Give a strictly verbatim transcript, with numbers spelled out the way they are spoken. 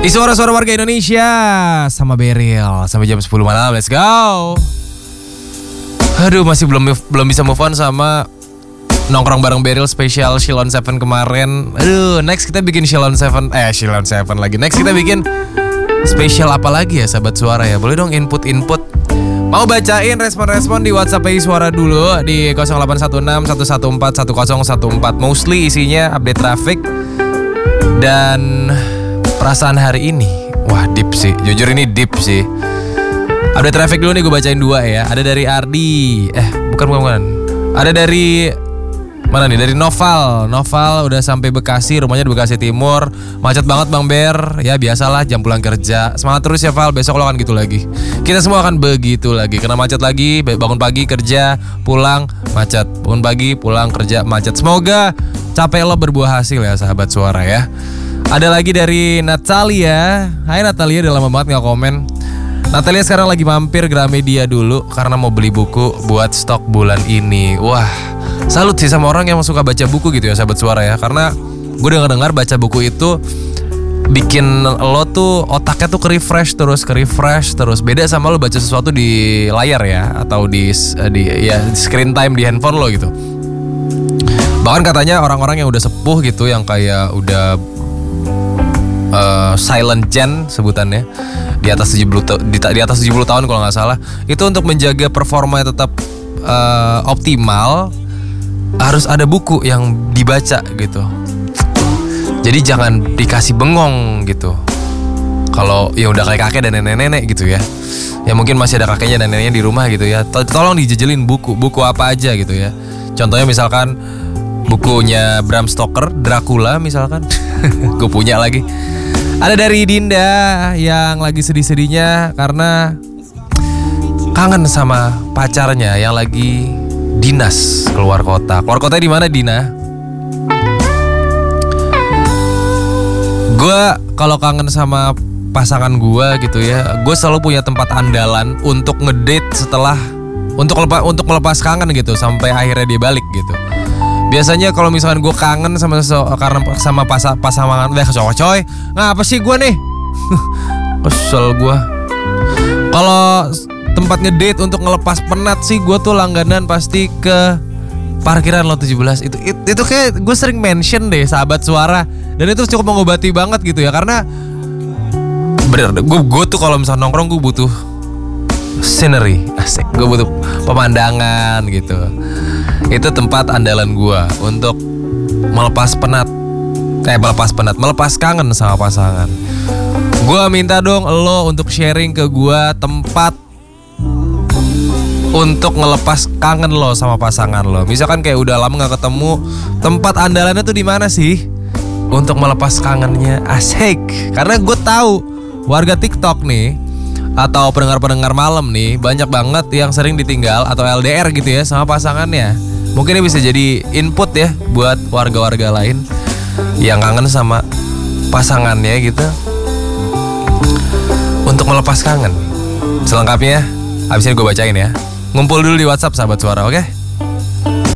Di suara-suara warga Indonesia sama Beril sampai jam sepuluh malam. Let's go. Aduh, masih belum belum bisa move on sama nongkrong bareng Beril spesial Shilon Seven kemarin. Aduh, next kita bikin Shilon Seven eh Shilon Seven lagi. Next kita bikin spesial apa lagi ya sahabat suara ya? Boleh dong input-input. Mau bacain respon-respon di WhatsApp Pay Suara dulu di nol delapan satu enam satu satu empat satu nol satu empat. Mostly isinya update traffic dan perasaan hari ini. Wah, deep sih. Jujur ini deep sih. Update traffic dulu nih, gue bacain dua ya. Ada dari Ardi. Eh, bukan bukan bukan. Ada dari mana nih? Dari Noval. Noval udah sampai Bekasi, rumahnya di Bekasi Timur. Macet banget Bang Ber. Ya biasalah jam pulang kerja. Semangat terus ya Val, besok lo akan gitu lagi. Kita semua akan begitu lagi. Kena macet lagi, bangun pagi kerja, pulang macet. Bangun pagi, pulang kerja, macet. Semoga capek lo berbuah hasil ya sahabat suara ya. Ada lagi dari Natalia. Hai Natalia, udah lama banget gak komen. Natalia sekarang lagi mampir Gramedia dulu karena mau beli buku buat stok bulan ini. Wah, salut sih sama orang yang suka baca buku gitu ya sahabat suara ya. Karena gue dengar-dengar baca buku itu bikin lo tuh otaknya tuh ke-refresh terus, ke-refresh terus. Beda sama lo baca sesuatu di layar ya, atau di, di ya screen time di handphone lo gitu. Bahkan katanya orang-orang yang udah sepuh gitu, yang kayak udah uh, silent gen sebutannya, di atas tujuh puluh di, di atas tujuh puluh tahun kalau nggak salah, itu untuk menjaga performa tetap uh, optimal harus ada buku yang dibaca gitu. Jadi jangan dikasih bengong gitu. Kalau ya udah kayak kakek dan nenek-nenek gitu ya, ya mungkin masih ada kakeknya dan neneknya di rumah gitu ya, tolong dijejelin buku, buku apa aja gitu ya. Contohnya misalkan bukunya Bram Stoker, Dracula misalkan. Gue punya lagi. Ada dari Dinda yang lagi sedih-sedihnya karena kangen sama pacarnya yang lagi dinas keluar kota. Keluar kota di mana Dina? Gue kalau kangen sama pasangan gue gitu ya, gue selalu punya tempat andalan untuk ngedate setelah untuk lepas untuk melepas kangen gitu sampai akhirnya dia balik gitu. Biasanya kalau misalkan gue kangen sama sesuatu karena sama pas, pasangan deh cowok coy, ngapa sih gue nih? Kesel gue. Kalau tempat ngedate untuk ngelepas penat sih, gue tuh langganan pasti ke parkiran Lot tujuh belas. Itu, itu itu kayak gue sering mention deh sahabat suara, dan itu cukup mengobati banget gitu ya, karena bener gue gue tuh kalau misalnya nongkrong gue butuh scenery, asik. Gue butuh pemandangan gitu. Itu tempat andalan gue untuk melepas penat, eh melepas penat, melepas kangen sama pasangan. Gue minta dong lo untuk sharing ke gue tempat untuk ngelepas kangen lo sama pasangan lo. Misalkan kayak udah lama nggak ketemu, tempat andalannya tuh di mana sih untuk melepas kangennya, asik. Karena gue tahu warga TikTok nih atau pendengar-pendengar malam nih banyak banget yang sering ditinggal atau L D R gitu ya sama pasangannya. Mungkin ini bisa jadi input ya buat warga-warga lain yang kangen sama pasangannya gitu, untuk melepas kangen. Selengkapnya abis ini gue bacain ya. Ngumpul dulu di WhatsApp sahabat suara, oke?